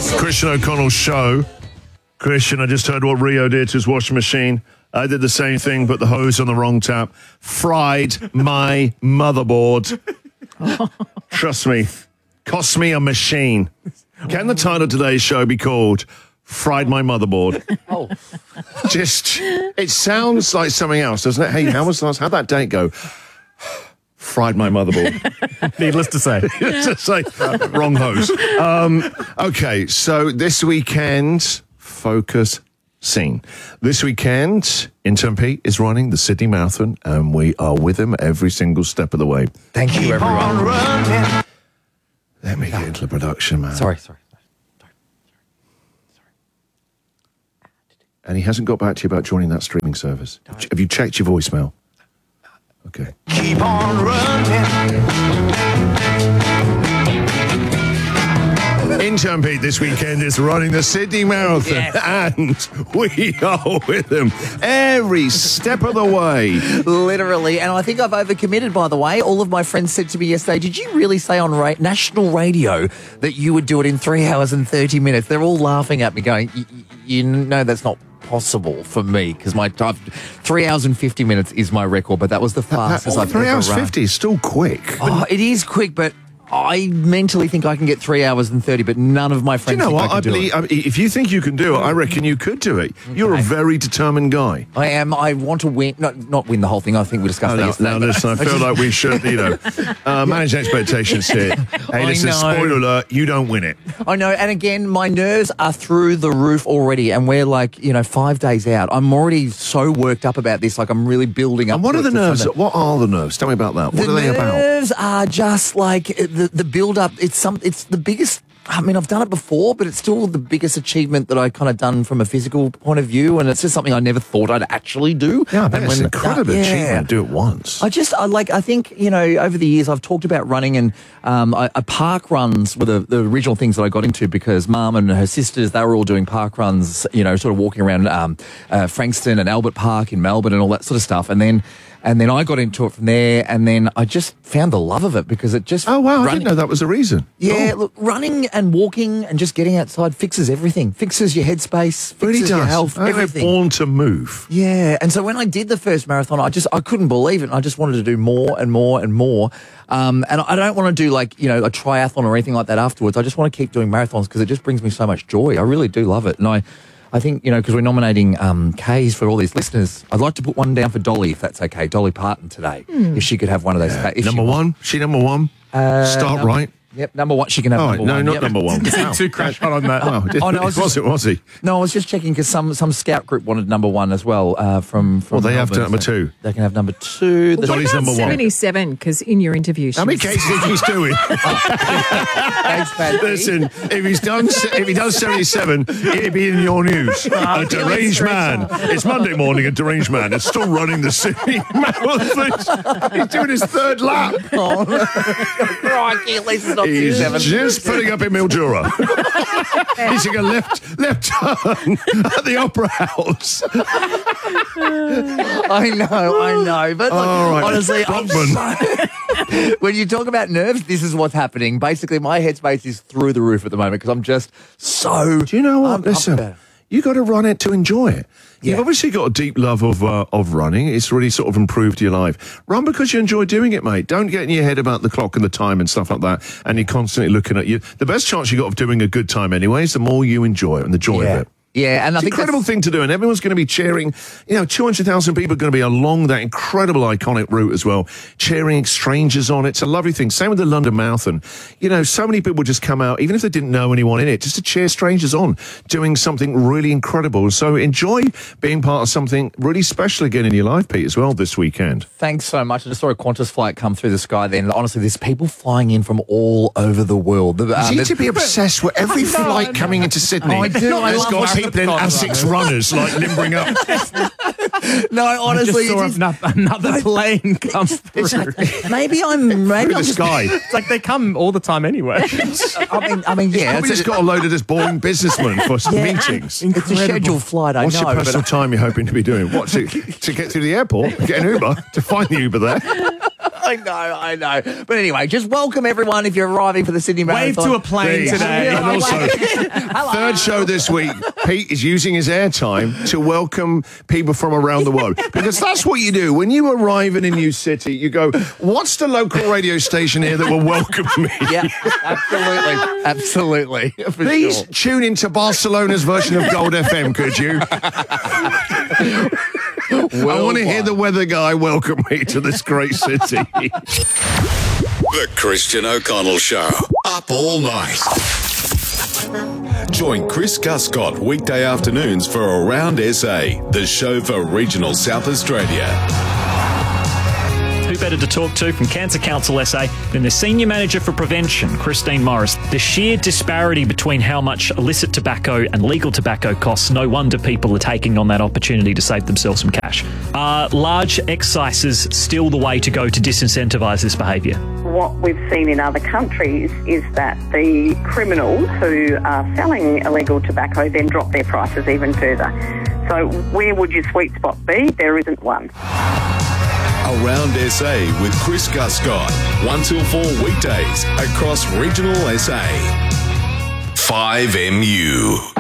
Christian O'Connell's show. Christian, I just heard what Rio did to his washing machine. I did the same thing, but the hose on the wrong tap. Fried my motherboard. Trust me. Cost me a machine. Can the title of today's show be called Fried My Motherboard? Oh. Just, it sounds like something else, doesn't it? Hey, how'd that date go? Fried my motherboard. Needless to say. Just like, wrong hose. Okay, so this weekend, focus scene. This weekend, Intern Pete is running the Sydney Marathon, and we are with him every single step of the way. Thank you, everyone. Let me get into the production, man. Sorry. And he hasn't got back to you about joining that streaming service. Have you checked your voicemail? Okay. Keep on running. Intern Pete this weekend is running the Sydney Marathon, and we are with him every step of the way. Literally. And I think I've overcommitted, by the way. All of my friends said to me yesterday, did you really say on national radio that you would do it in 3 hours and 30 minutes? They're all laughing at me going, you know that's not possible for me, because my time 3 hours and 50 minutes is my record, but that was the fastest I've ever run. 3 hours 50 is still quick. Oh, it is quick, but I mentally think I can get 3 hours and 30, but none of my friends Do you know think what? I can do it. If you think you can do it, I reckon you could do it. You're a very determined guy. I am. I want to win, not win the whole thing. I think we discussed that yesterday. Now, listen, I feel like we should, manage expectations here. Hey, listen, spoiler alert, you don't win it. I know, and again, my nerves are through the roof already, and we're 5 days out. I'm already so worked up about this, like I'm really building up. And what are the nerves? What are the nerves? Tell me about that. What are they about? The nerves are just like the build-up. It's the biggest. I mean, I've done it before, but it's still the biggest achievement that I kind of done from a physical point of view, and it's just something I never thought I'd actually do. Yeah, I bet it's an incredible achievement. Do it once. I think, over the years I've talked about running, and I park runs were the original things that I got into, because Mum and her sisters, they were all doing park runs, sort of walking around Frankston and Albert Park in Melbourne and all that sort of stuff, and then I got into it from there, and then I just found the love of it, because it just... Oh, wow, I didn't know that was the reason. Yeah, look, running and walking and just getting outside fixes everything. Fixes your headspace, fixes your health, everything. Born to move. Yeah, and so when I did the first marathon, I couldn't believe it, and I just wanted to do more and more and more. And I don't want to do a triathlon or anything like that afterwards. I just want to keep doing marathons, because it just brings me so much joy. I really do love it, and I think, because we're nominating Ks for all these listeners, I'd like to put one down for Dolly, if that's okay. Dolly Parton today, if she could have one of those. Yeah. Number one? She number one? Start right? Yep, number one. She can have number one. No, not number one. Too crash on that. Was he? No, I was just checking, because some scout group wanted number one as well. From well, they Melbourne, have to number two. They can have number two. Dolly's number one. 77, because in your interview, how many cases do you think he's doing? Thanks, Paddy. Listen, if he does 77, it'd be in your news. A deranged man. It's Monday morning. A deranged man is still running the Sydney Marathon. He's doing his third lap. Crikey, at least it's not He's 27. just putting up in Mildura. He's taking a left turn at the Opera House. I know. But All right. honestly, Brockman. when you talk about nerves, this is what's happening. Basically, my headspace is through the roof at the moment, because I'm just so... Do you know what? Listen, about it. you got to run it to enjoy it. Yeah. You've obviously got a deep love of running. It's really sort of improved your life. Run because you enjoy doing it, mate. Don't get in your head about the clock and the time and stuff like that, and you're constantly looking at you. The best chance you got of doing a good time anyway is the more you enjoy it and the joy of it. Yeah, and it's I think an incredible thing to do, and everyone's going to be cheering. 200,000 people are going to be along that incredible, iconic route as well, cheering strangers on. It's a lovely thing. Same with the London Marathon. So many people just come out, even if they didn't know anyone in it, just to cheer strangers on, doing something really incredible. So enjoy being part of something really special again in your life, Pete, as well, this weekend. Thanks so much. I just saw a Qantas flight come through the sky then. Honestly, there's people flying in from all over the world. You need to be obsessed with every flight coming into Sydney. I do. I There's love got watching people in Asics runners, limbering up. No, honestly, I just saw another plane come through. maybe I'm the sky. It's like they come all the time anyway. I mean, yeah. Probably just got a load of this boring businessmen for some meetings. It's a scheduled flight, I What's know. your personal time you're hoping to be doing? What, to get through the airport, get an Uber, to find the Uber there? I know. But anyway, just welcome everyone if you're arriving for the Sydney Wave Marathon. to a plane Please. today. And also, third show this week, Pete is using his airtime to welcome people from around the world. Because that's what you do. When you arrive in a new city, you go, what's the local radio station here that will welcome me? Yeah, absolutely. For Please sure. tune into Barcelona's version of Gold FM, could you? I want to hear the weather guy welcome me to this great city. The Christian O'Connell Show. Up all night. Join Chris Guscott weekday afternoons for Around SA, the show for regional South Australia. Who better to talk to from Cancer Council SA than the Senior Manager for Prevention, Christine Morris. The sheer disparity between how much illicit tobacco and legal tobacco costs, no wonder people are taking on that opportunity to save themselves some cash. Are large excises still the way to go to disincentivise this behaviour? What we've seen in other countries is that the criminals who are selling illegal tobacco then drop their prices even further. So where would your sweet spot be? There isn't one. Around SA with Chris Guscott. 1 till 4 weekdays across regional SA. 5MU.